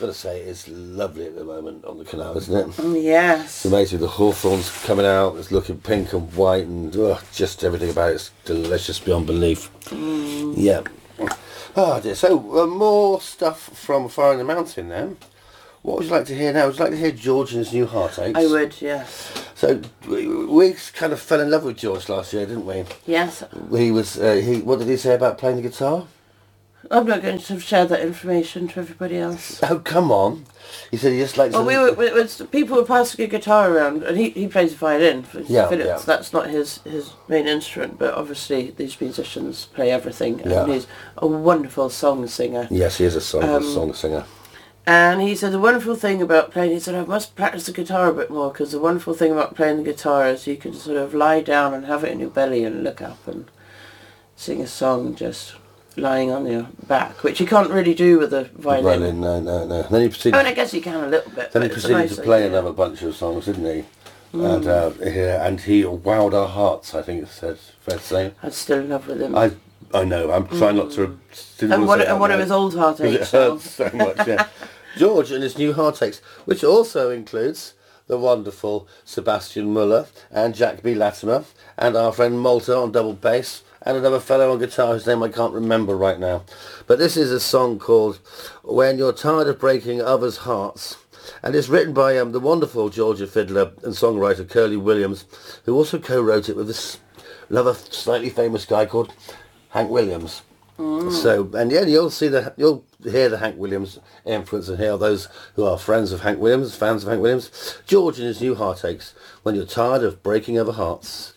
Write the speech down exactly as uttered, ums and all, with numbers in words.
got to say, it's lovely at the moment on the canal, isn't it? Mm, yes. It's amazing. The hawthorn's coming out. It's looking pink and white, and ugh, just everything about it's delicious beyond belief. Mm. Yeah. Oh dear. So uh, more stuff from Fire in the Mountain then. What would you like to hear now? Would you like to hear George and his New Heartaches? I would, yes. So we, we kind of fell in love with George last year, didn't we? Yes. He was. Uh, he. What did he say about playing the guitar? I'm not going to share that information to everybody else. Oh come on! He said he just likes. Well, we were, it was, people were passing a guitar around, and he, he plays the violin. For Yeah, Phillips. yeah. That's not his, his main instrument, but obviously these musicians play everything. Yeah. And he's a wonderful song singer. Yes, he is a song, Um, a song singer. And he said the wonderful thing about playing, he said, I must practice the guitar a bit more, because the wonderful thing about playing the guitar is you can sort of lie down and have it in your belly and look up and sing a song just lying on your back, which you can't really do with a violin. Violin, no, no, no. Then he proceeded. I mean, I guess you can a little bit. Then he but it's a proceeded nice to play idea. another bunch of songs, didn't he? Mm. And uh, yeah, and he wowed our hearts. I think it's fair fair to say. I'm still in love with him. I I know. I'm trying not to. didn't and want one, to say and that one of now. his old Because heartaches. it hurts so much. Yeah. George and his New Heartaches, which also includes the wonderful Sebastian Muller and Jack B. Latimer and our friend Malta on double bass and another fellow on guitar whose name I can't remember right now. But this is a song called When You're Tired of Breaking Others' Hearts, and it's written by um, the wonderful Georgia fiddler and songwriter Curly Williams, who also co-wrote it with this another slightly famous guy called Hank Williams. Mm. So, and yeah, you'll see the, you'll hear the Hank Williams influence and hear those who are friends of Hank Williams, fans of Hank Williams. George and his New Heartaches, When You're Tired of Breaking Other Hearts.